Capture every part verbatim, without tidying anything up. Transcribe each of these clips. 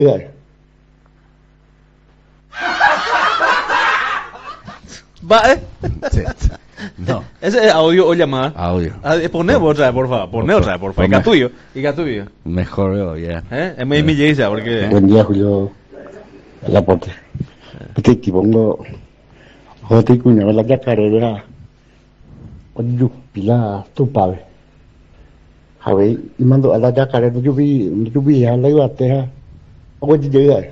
Claro. Va, ¿eh? Sí. No, Ese es audio o llamada. audio. Ah, eh, Poné otra vez, por favor. Poné otra vez, por favor. Y Ponme. tuyo. Y tuyo. Mejor veo, ya. ¿Eh? Es muy milleza, porque. Buen día, Julio. El aporte. Este kibongo. Joti kunya la yacarera. Oyu pila tupabe. Hawe imando ala yacarera yubi yubi ala ibatea. Ogo llega.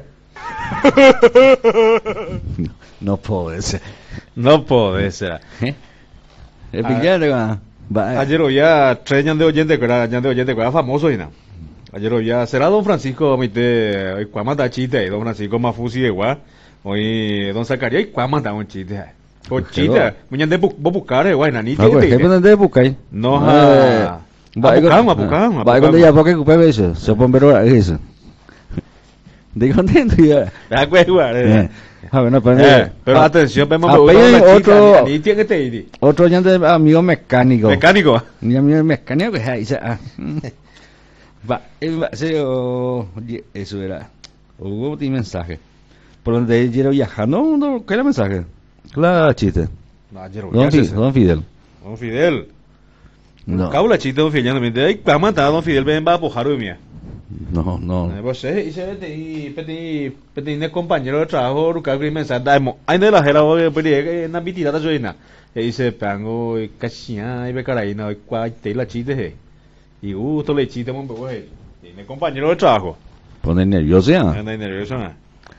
No puede ser. No puede ser. ¿Eh? El pillado va. Va. Ayer ya tres años de oyente, que era años de oyente, que era famoso y nada. Ayer ya será don Francisco, mite, hoy cuamata chiste, don Francisco Mafusi de Gua, hoy don Zacarías, y cuamata un chiste. O chiste, muñan de buscar, eh, guay, nanita. Ah, pues, ¿qué pueden de buscar? No, ha. Apucam, apucam, Va cuando ya porque ocupé eso, se pone pero eso. De contento ya. Ya, güey, güey. A ver, no, pero, Eh, pero atención, vemos otro ni tiene que te ir. otro ya de amigo mecánico. Mecánico. Mi amigo mecánico que ahí ah. Va, va, sí, oh, eso era. Hubo un mensaje. Por donde quiero viajar. No, no, ¿qué era el mensaje? La chiste. No, ayer Don, Fi- don Fidel. Don Fidel. No. Cabula chiste, don Fidel. Me dice, va a matar, don Fidel, ven, va a pujar hoy mía. No, no. Eh, Pues eh, y se vete y peti peti ne compañero de trabajo ruka gri mensa daimo. Ai ne la hera o pedi e na bitira ta joina. E dice pango e kashia e becaraina e kwa te la chiste he. Y uh, to le chiste mon bue. Y ne compañero de trabajo. Pone nervioso ya. Anda nervioso na.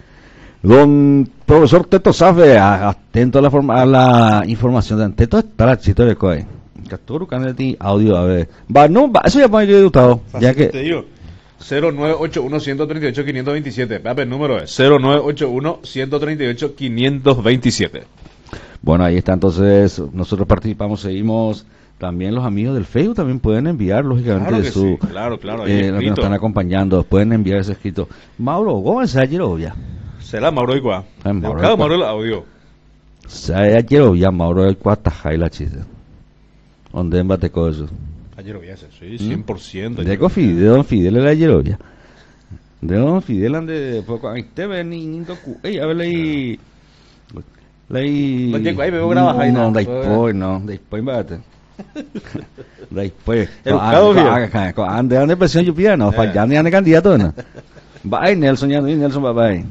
Don profesor Teto Safe, a- atento a la, forma, a la información de Teto está la chiste de Coy. Capturo canal de audio, a ver. Va, no, va, eso ya pone yo Gustavo. Ya Te que. digo. cero nueve ocho uno, uno tres ocho, cinco dos siete. Pape, el número es cero nueve ocho uno, uno tres ocho, cinco dos siete. Bueno, ahí está, entonces nosotros participamos, seguimos. También los amigos del Facebook también pueden enviar, lógicamente, Claro que su, sí, claro, claro, ahí eh, lo que nos escrito. están acompañando, pueden enviar ese escrito. Mauro Gómez, ayer ya. Será Mauro Iguá. Ah, Mauro Cada Iguá. Mauro el audio. Ayer ya, Mauro el cuatajay la chiste. ¿Dónde embate con eso? Ayer voy a hacer, sí, cien por ciento. De Fidel, de Don Fidel el ayer ya. De Don Fidel ande poco ahí te ven ni ni toku. Ey, a ver lei. Lei. No llego ahí, veo grabas ahí, No, no. después no, después bate. Después. Educado, No, viejo. ande- ande- ande ande presión yo pida, no, fallando ande candidato no. Va ahí Nelson ya, Nelson va ahí.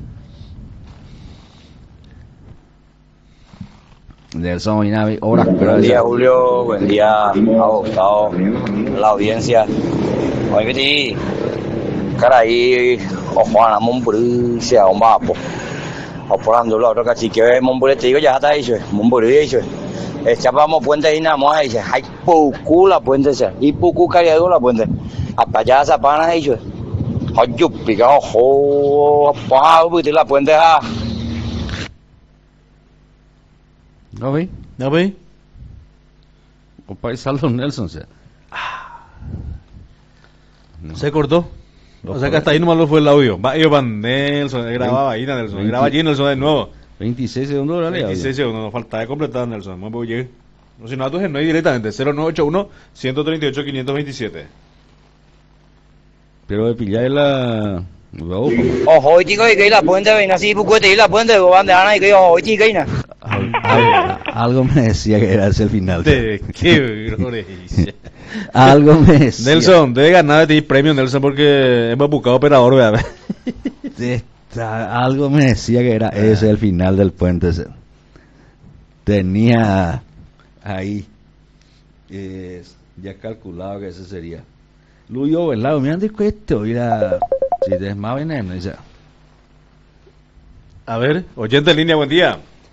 Nelson hoy nada, horas Buen día, Julio. Buen día a Gustavo, a la audiencia. Oye, Betty, caray, o Juana Momburi, sea un vapo. O por ando la otra cachique, Momburi, te digo, ya está ahí, Momburi, dice. Echábamos puente y nada más, dice, hay poco la puente, esa, y poco cariado la puente. Hasta allá esa pana, dice. Oye, pica, ojo, pues, la puente, ah. ¿No ve? ¿No ve? O paisalo Nelson, o sea. Se cortó. O sea que hasta ahí nomás lo fue el audio. Va, yo van Nelson, grababa ahí Nelson. Graba allí Nelson de nuevo. veintiséis segundos, dale. veintiséis segundos, nos falta de completar Nelson. Vamos a llegar. No, si no, tú no hay directamente. cero nueve ocho uno, uno tres ocho, cinco dos siete. Pero de pillar la. Luego, Ojo, hoy chico, y que la puente, ven así, pucuete, y la puente, van de Ana, y que hoy chico, y na. al- al- algo me decía que era ese el final. De qué gloria. Algo me decía. Nelson, debe ganar de ti premio Nelson porque hemos buscado operador, ¿verdad? Esta- algo me decía que era ese el final del puente. ese. Tenía ahí eh, ya calculado que ese sería. Luyo, ¿verdad? Me han dicho esto. Mira, si te es más veneno, dice. A ver, oyente en línea, buen día.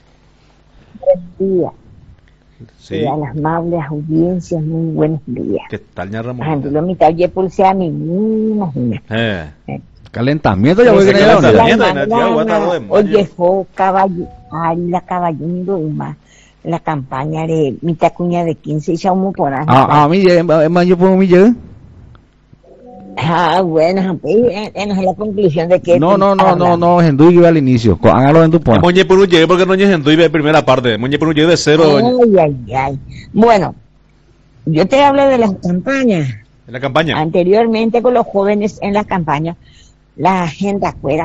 Día. Sí. Y a las amables audiencias, muy buenos días. ¿Qué tal, ña Ramón? Ando la mitad ya pulsea mi imagina. Eh. Calentamiento, ya voy Ese a tener la calentamiento. unidad. en el tío, aguantado de mayo. Oye, fue caballo, a la caballero más la campaña de mitad cuña de quince y chaumo por ahí. Ah, a mí, es más, yo pongo mi yo. Ah, bueno, pues, eh, eh, no es la conclusión de que... No, no, no, no, no, Hendú iba al inicio. Co- Hágalo en tu point. Moñe por un llegue porque no ñe en de primera parte. Moñe por un llegue de cero Ay, ay, ay. Bueno, yo te hablo de las campañas. en la campaña. Anteriormente con los jóvenes en las campañas, la agenda fuera